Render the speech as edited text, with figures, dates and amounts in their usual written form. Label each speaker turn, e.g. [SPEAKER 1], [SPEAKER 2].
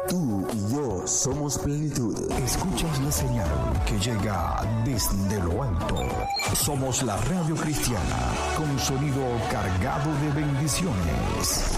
[SPEAKER 1] Tú y yo somos plenitud.
[SPEAKER 2] Escuchas la señal que llega desde lo alto. Somos la radio cristiana con sonido cargado de bendiciones.